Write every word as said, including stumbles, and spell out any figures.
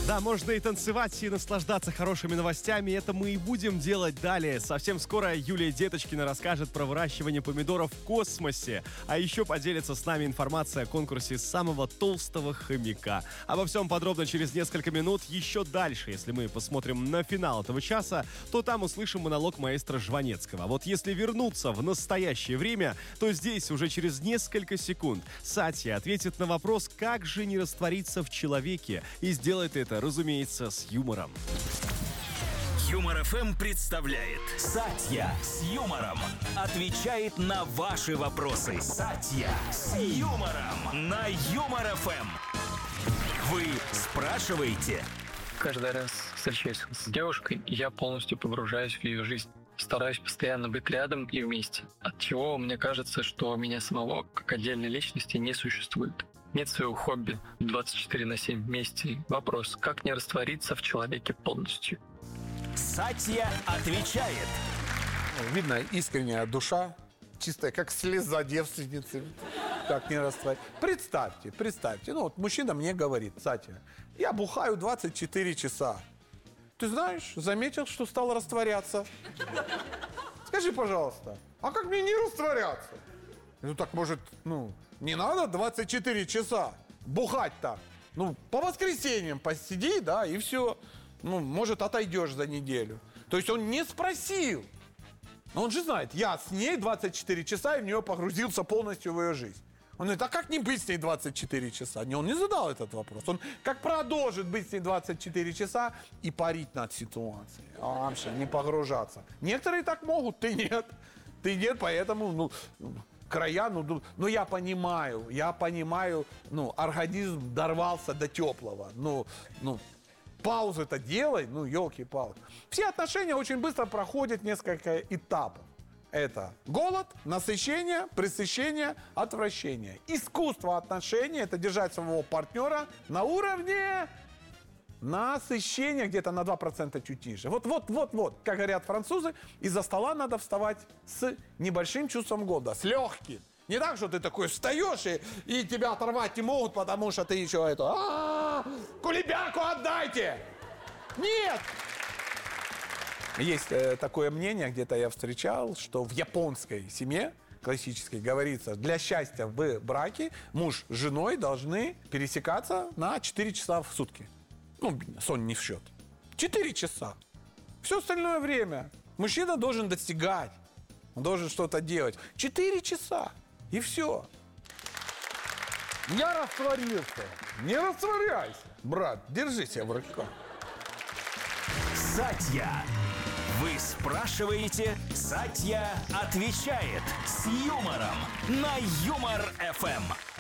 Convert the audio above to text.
Да, можно и танцевать, и наслаждаться хорошими новостями. Это мы и будем делать далее. Совсем скоро Юлия Деточкина расскажет про выращивание помидоров в космосе. А еще поделится с нами информацией о конкурсе самого толстого хомяка. Обо всем подробно через несколько минут. Еще дальше, если мы посмотрим на финал этого часа, то там услышим монолог маэстро Жванецкого. А вот если вернуться в настоящее время, то здесь уже через несколько секунд Сатья ответит на вопрос, как же не раствориться в человеке. И сделает это, разумеется, с юмором. Юмор эф эм представляет Сатья с юмором. Отвечает на ваши вопросы. Сатья с юмором на Юмор эф эм. Вы спрашиваете? Каждый раз встречаясь с девушкой, я полностью погружаюсь в ее жизнь. Стараюсь постоянно быть рядом и вместе. Отчего мне кажется, что меня самого, как отдельной личности, не существует. Нет своего хобби двадцать четыре на семь вместе. Вопрос, как не раствориться в человеке полностью? Сатья отвечает. Видно, искренняя душа, чистая, как слеза девственницы. Как не растворить. Представьте, представьте. Ну вот мужчина мне говорит: Сатья, я бухаю двадцать четыре часа. Ты знаешь, заметил, что стал растворяться? Скажи, пожалуйста, а как мне не растворяться? Ну так, может, ну, не надо двадцать четыре часа бухать-то? Ну, по воскресеньям посиди, да, и все. Ну, может, отойдешь за неделю. То есть он не спросил. Но он же знает, я с ней двадцать четыре часа и в нее погрузился полностью в ее жизнь. Он говорит, а как не быть с ней двадцать четыре часа? Не, он не задал этот вопрос. Он как продолжит быть с ней двадцать четыре часа и парить над ситуацией. А вообще не погружаться. Некоторые так могут, ты нет. Ты нет, поэтому, ну, края, ну, ну, я понимаю, я понимаю, ну, организм дорвался до теплого. Ну, ну, паузы-то делай, ну, елки-палки. Все отношения очень быстро проходят несколько этапов. Это голод, насыщение, пресыщение, отвращение. Искусство отношений – это держать своего партнера на уровне насыщения где-то на два процента чуть ниже. Вот-вот-вот-вот, как говорят французы, из-за стола надо вставать с небольшим чувством голода, с легким. Не так, что ты такой встаешь и, и тебя оторвать не могут, потому что ты еще это... А-а-а, кулебяку отдайте! Нет! Есть э, такое мнение, где-то я встречал, что в японской семье классической говорится, для счастья в браке муж с женой должны пересекаться на четыре часа в сутки. Ну, сон не в счет. четыре часа. Все остальное время мужчина должен достигать, он должен что-то делать. четыре часа. И все. Я растворился. Не растворяйся, брат. Держи себя в руках. Сатья. Вы спрашиваете, Сатья отвечает с юмором на Юмор эф эм.